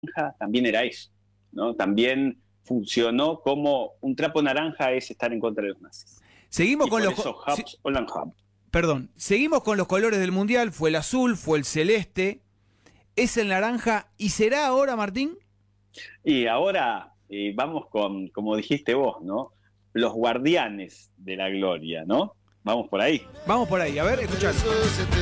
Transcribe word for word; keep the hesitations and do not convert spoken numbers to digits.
también era eso, ¿no? También funcionó como un trapo naranja es estar en contra de los nazis. Seguimos y con por los... eso Hubs, sí, Holland Hub. Perdón, seguimos con los colores del Mundial, fue el azul, fue el celeste, es el naranja, ¿y será ahora, Martín? Y ahora eh, vamos con, como dijiste vos, ¿no? Los guardianes de la gloria, ¿no? Vamos por ahí. Vamos por ahí, a ver, escuchalo.